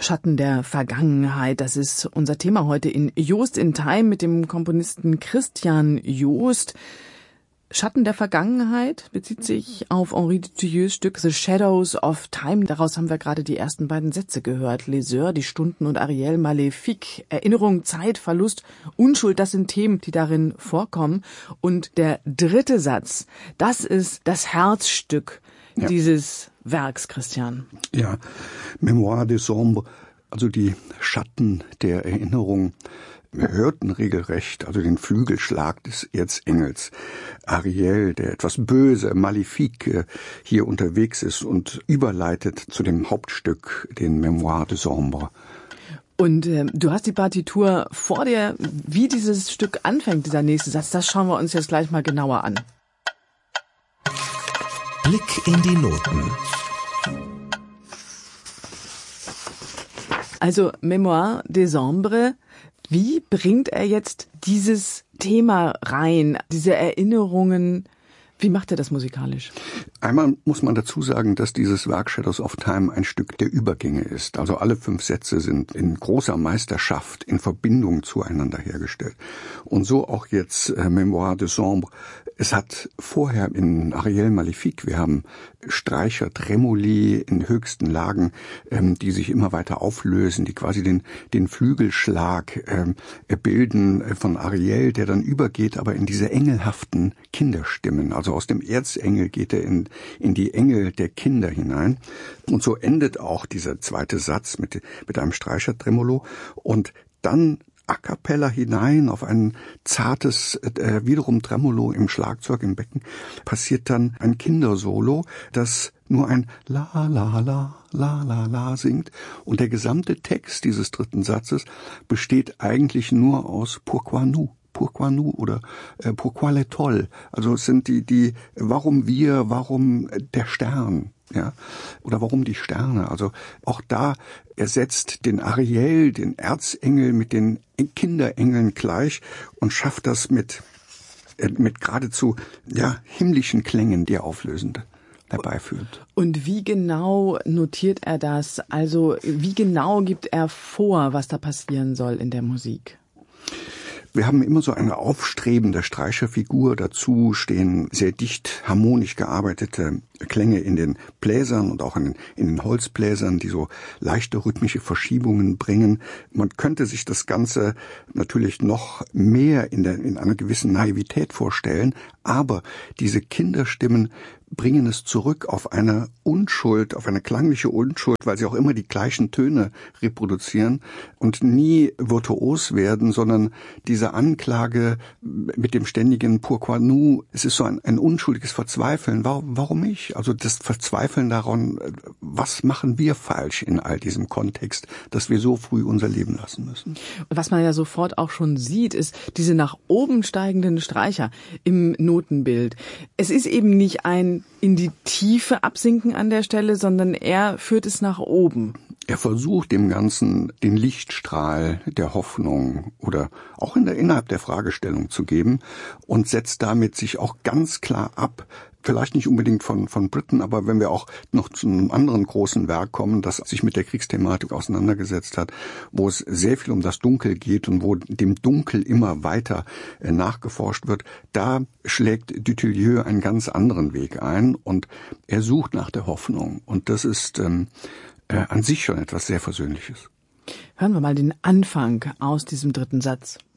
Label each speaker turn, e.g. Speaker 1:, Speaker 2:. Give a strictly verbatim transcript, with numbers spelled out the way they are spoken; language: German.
Speaker 1: Schatten der Vergangenheit, das ist unser Thema heute in Joost in Time mit dem Komponisten Christian Joost. Schatten der Vergangenheit bezieht sich auf Henri Dutilleux Stück The Shadows of Time. Daraus haben wir gerade die ersten beiden Sätze gehört. Les Heures, die Stunden und Ariel Maléfique. Erinnerung, Zeit, Verlust, Unschuld, das sind Themen, die darin vorkommen. Und der dritte Satz, das ist das Herzstück ja. dieses Werks, Christian.
Speaker 2: Ja, Mémoires des Ombres, also die Schatten der Erinnerung. Wir hörten regelrecht, also den Flügelschlag des Erzengels. Ariel, der etwas böse, Maléfique hier unterwegs ist und überleitet zu dem Hauptstück, den Mémoires des Ombres.
Speaker 1: Und äh, du hast die Partitur vor dir, wie dieses Stück anfängt, dieser nächste Satz, das schauen wir uns jetzt gleich mal genauer an.
Speaker 3: Blick in die Noten.
Speaker 1: Also Mémoires des Ombres. Wie bringt er jetzt dieses Thema rein, diese Erinnerungen? Wie macht er das musikalisch?
Speaker 2: Einmal muss man dazu sagen, dass dieses Werk Shadows of Time ein Stück der Übergänge ist. Also alle fünf Sätze sind in großer Meisterschaft in Verbindung zueinander hergestellt. Und so auch jetzt äh, Mémoires des Ombres. Es hat vorher in Ariel Maléfique, wir haben Streicher, Tremoli in höchsten Lagen, ähm, die sich immer weiter auflösen, die quasi den, den Flügelschlag ähm, bilden äh, von Ariel, der dann übergeht, aber in diese engelhaften Kinderstimmen. Also aus dem Erzengel geht er in, in die Engel der Kinder hinein. Und so endet auch dieser zweite Satz mit, mit einem Streicher-Tremolo. Und dann a cappella hinein auf ein zartes, äh, wiederum Tremolo im Schlagzeug, im Becken, passiert dann ein Kindersolo, das nur ein La, La, La, La, La, La singt. Und der gesamte Text dieses dritten Satzes besteht eigentlich nur aus Pourquoi nous? Pourquoi nous oder äh, Pourquoi l'étoile? Also es sind die, die, warum wir, warum der Stern, ja, oder warum die Sterne? Also auch da ersetzt den Ariel, den Erzengel mit den Kinderengeln gleich und schafft das mit, äh, mit geradezu, ja, himmlischen Klängen, die er auflösend herbeiführt.
Speaker 1: Und wie genau notiert er das? Also wie genau gibt er vor, was da passieren soll in der Musik?
Speaker 2: Wir haben immer so eine aufstrebende Streicherfigur. Dazu stehen sehr dicht harmonisch gearbeitete Klänge in den Bläsern und auch in den, in den Holzbläsern, die so leichte rhythmische Verschiebungen bringen. Man könnte sich das Ganze natürlich noch mehr in, der, in einer gewissen Naivität vorstellen, aber diese Kinderstimmen bringen es zurück auf eine Unschuld, auf eine klangliche Unschuld, weil sie auch immer die gleichen Töne reproduzieren und nie virtuos werden, sondern diese Anklage mit dem ständigen Pourquoi nous, es ist so ein, ein unschuldiges Verzweifeln. Warum, warum ich? Also das Verzweifeln daran, was machen wir falsch in all diesem Kontext, dass wir so früh unser Leben lassen müssen.
Speaker 1: Was man ja sofort auch schon sieht, ist diese nach oben steigenden Streicher im Notenbild. Es ist eben nicht ein in die Tiefe absinken an der Stelle, sondern er führt es nach oben.
Speaker 2: Er versucht dem Ganzen den Lichtstrahl der Hoffnung oder auch in der, innerhalb der Fragestellung zu geben und setzt damit sich auch ganz klar ab. Vielleicht nicht unbedingt von, von Britten, aber wenn wir auch noch zu einem anderen großen Werk kommen, das sich mit der Kriegsthematik auseinandergesetzt hat, wo es sehr viel um das Dunkel geht und wo dem Dunkel immer weiter äh, nachgeforscht wird, da schlägt Dutilleux einen ganz anderen Weg ein und er sucht nach der Hoffnung. Und das ist ähm, äh, an sich schon etwas sehr Versöhnliches.
Speaker 1: Hören wir mal den Anfang aus diesem dritten Satz.